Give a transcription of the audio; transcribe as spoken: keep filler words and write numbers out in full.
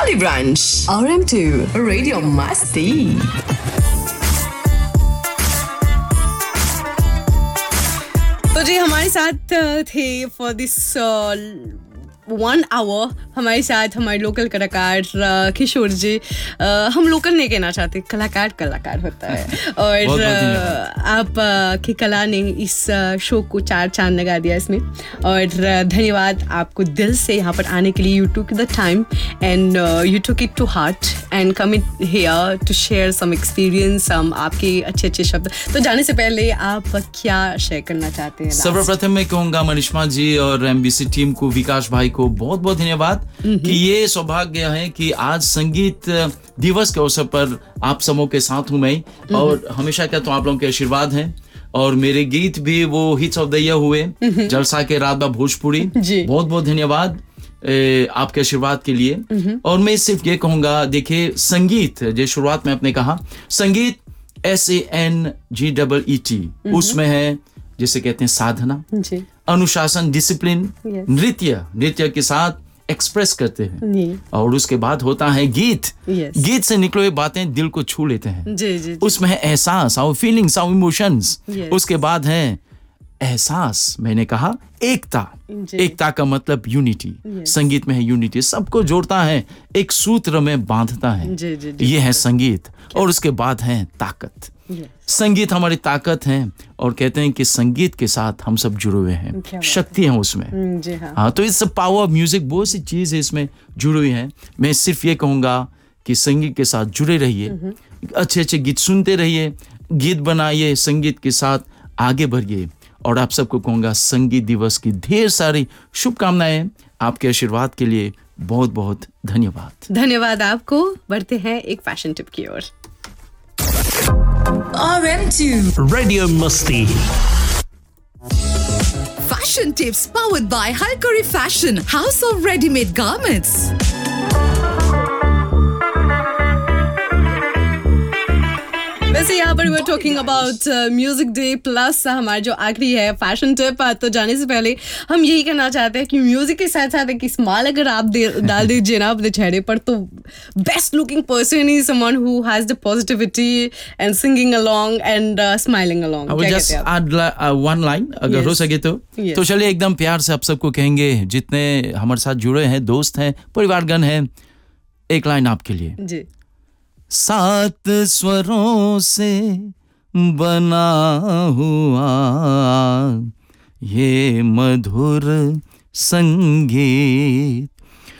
Olive Branch, R M to, Radio Masti. तो जी हमारे साथ थे फॉर दिस वन आवर हमारे साथ हमारे लोकल कलाकार किशोर जी. हम लोकल नहीं कहना चाहते, कलाकार कलाकार होता है. और बहुत बहुत आप की कला ने इस शो को चार चांद लगा दिया इसमें. और धन्यवाद आपको दिल से यहाँ पर आने के लिए. You took the time and you took it to heart and come in here to share some experience, सम आपके अच्छे अच्छे शब्द. तो जाने से पहले आप क्या शेयर करना चाहते हैं? सर्वप्रथम मैं कहूँगा मनीषमा जी और एमबीसी टीम को, विकास भाई को बहुत बहुत धन्यवाद कि ये सौभाग्य है कि आज संगीत दिवस के अवसर पर आप सबों के साथ हूँ मैं. और हमेशा कहता हूँ आप लोगों के आशीर्वाद हैं. और मेरे गीत भी वो हिट्स ऑफ द ईयर हुए, जलसा के रात बा भोजपुरी. बहुत बहुत धन्यवाद ए, आपके आशीर्वाद के लिए. और मैं सिर्फ ये कहूँगा, देखिए संगीत जो शुरुआत में आपने कहा, संगीत S A N G double E T, उसमें है जिसे कहते हैं साधना, अनुशासन, डिसिप्लिन, नृत्य नृत्य के साथ एक्सप्रेस करते हैं. और उसके बाद होता है गीत. गीत से निकले हुए बातें दिल को छू लेते हैं. जी, जी, जी. उसमें है एहसास, आवर फीलिंग्स, आवर इमोशंस. उसके बाद है एहसास, मैंने कहा एकता. एकता का मतलब यूनिटी. संगीत में है यूनिटी, सबको जोड़ता है, एक सूत्र में बांधता है. जी, जी, जी, ये है संगीत. और उसके बाद है ताकत. Yes. संगीत हमारी ताकत है. और कहते हैं कि संगीत के साथ हम सब जुड़े हुए हैं, शक्ति है उसमें. जी हाँ. हाँ, तो इट्स पावर ऑफ म्यूजिक, बहुत सी चीज है इसमें जुड़ी हुई है. मैं सिर्फ ये कहूँगा कि संगीत के साथ जुड़े रहिए, अच्छे अच्छे गीत सुनते रहिए, गीत बनाइए, संगीत के साथ आगे बढ़िए. और आप सबको कहूँगा संगीत दिवस की ढेर सारी शुभकामनाएं. आपके आशीर्वाद के लिए बहुत बहुत धन्यवाद. धन्यवाद आपको. बढ़ते हैं एक फैशन टिप की ओर. R M to Radio Masti. Fashion tips powered by Halkari Fashion, House of Ready-Made Garments. वैसे यहाँ पर we're talking about uh, music day plus हमारा जो आखिरी है फैशन टिप. तो जाने से पहले हम यही कहना चाहते हैं कि म्यूजिक के साथ साथ एक स्माइल अगर आप डाल दीजिए ना अपने चेहरे पर, तो best looking person is someone who has the positivity and singing along and smiling along. I will just add one line अगर हो सके तो. तो चलिए एकदम प्यार से आप सबको कहेंगे, जितने हमारे साथ जुड़े हैं, दोस्त हैं, परिवारगण हैं, एक लाइन आपके लिए. जी. सात स्वरों से बना हुआ ये मधुर संगीत,